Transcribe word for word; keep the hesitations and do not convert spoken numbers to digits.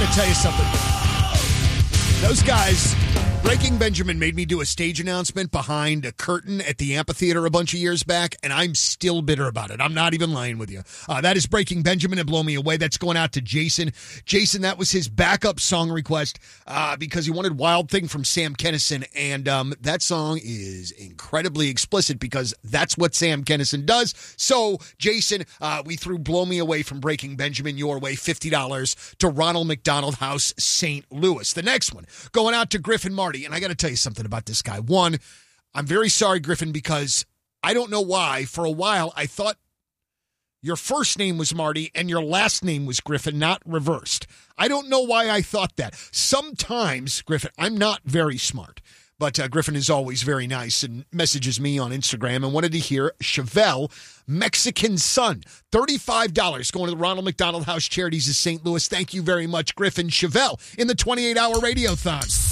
to tell you something. Those guys, Breaking Benjamin made me do a stage announcement behind a curtain at the amphitheater a bunch of years back, and I'm still bitter about it. I'm not even lying with you. Uh, that is Breaking Benjamin and Blow Me Away. That's going out to Jason. Jason, that was his backup song request uh, because he wanted Wild Thing from Sam Kinison, and um, that song is incredibly explicit because that's what Sam Kinison does. So, Jason, uh, we threw Blow Me Away from Breaking Benjamin your way, fifty dollars to Ronald McDonald House, Saint Louis. The next one, going out to Griffin Marty. And I got to tell you something about this guy. One, I'm very sorry, Griffin, because I don't know why. For a while, I thought your first name was Marty and your last name was Griffin, not reversed. I don't know why I thought that. Sometimes, Griffin, I'm not very smart. But uh, Griffin is always very nice and messages me on Instagram and wanted to hear Chevelle, Mexican Sun. thirty-five dollars going to the Ronald McDonald House Charities of Saint Louis. Thank you very much, Griffin. Chevelle in the twenty-eight hour Radiothon.